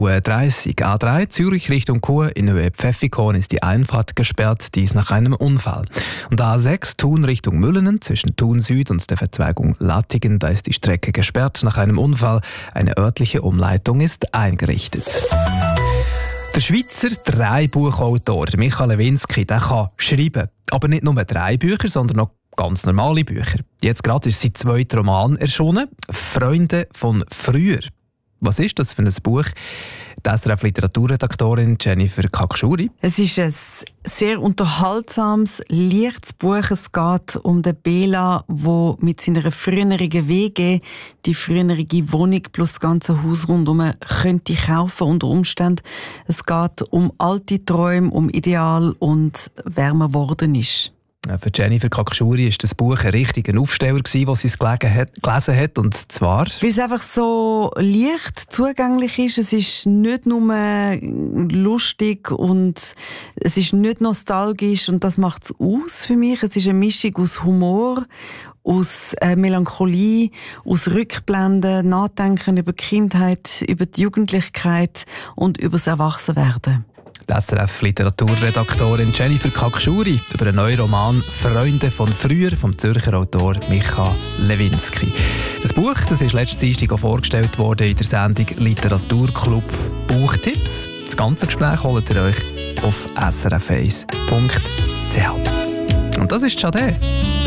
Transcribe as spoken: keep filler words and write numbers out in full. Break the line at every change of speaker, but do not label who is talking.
U dreißig A drei Zürich Richtung Chur in Höhe Pfäffikon ist die Einfahrt gesperrt, dies nach einem Unfall. Und A sechs Thun Richtung Müllenen zwischen Thun Süd und der Verzweigung Lattigen, da ist die Strecke gesperrt nach einem Unfall. Eine örtliche Umleitung ist eingerichtet. Der Schweizer Dreibuchautor Micha Lewinsky, der kann schreiben. Aber nicht nur drei Bücher, sondern noch ganz normale Bücher. Jetzt gerade ist sein zweiter Roman erschienen, «Freunde von früher». Was ist das für ein Buch? Die S R F-Literaturredaktorin Jennifer Kakschuri.
Es ist ein sehr unterhaltsames, leichtes Buch. Es geht um den Bela, der mit seiner früheren W G die frühere Wohnung plus das ganze Haus rundherum könnte kaufen unter Umständen. Es geht um alte Träume, um Ideal und wer man geworden ist.
Für Jennifer Kakschuri war das Buch ein richtiger Aufsteller, als sie es gelesen hat. Und zwar?
Weil es einfach so leicht zugänglich ist. Es ist nicht nur lustig und es ist nicht nostalgisch. Und das macht es aus für mich. Es ist eine Mischung aus Humor, aus äh, Melancholie, aus Rückblenden, Nachdenken über die Kindheit, über die Jugendlichkeit und über das Erwachsenwerden.
Die S R F-Literaturredaktorin Jennifer Kakschuri über einen neuen Roman «Freunde von früher» vom Zürcher Autor Micha Lewinsky. Das Buch das ist letztes Dienstag vorgestellt worden in der Sendung «Literaturclub Buchtipps». Das ganze Gespräch holt ihr euch auf s r f eins punkt c h. Und das ist schon der.